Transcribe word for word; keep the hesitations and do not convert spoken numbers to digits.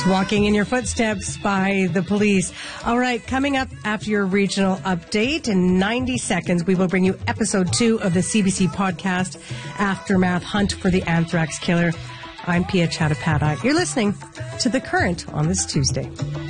Walking in your footsteps by the police. All right, coming up after your regional update in ninety seconds, we will bring you episode two of the C B C podcast, Aftermath Hunt for the Anthrax Killer. I'm Pia Chattopadhyay. You're listening to The Current on this Tuesday.